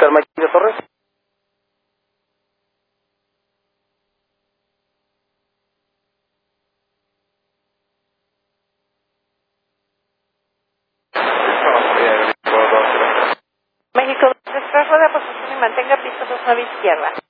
Oscar Maquilla Torres. México, 3 rueda, posición y mantenga piso 2 9 izquierda.